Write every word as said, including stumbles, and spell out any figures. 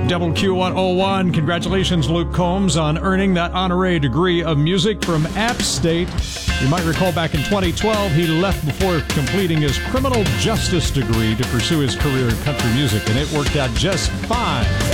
W Q one oh one. Congratulations, Luke Combs, on earning that honorary degree of music from App State. You might recall back in twenty twelve, he left before completing his criminal justice degree to pursue his career in country music, and it worked out just fine.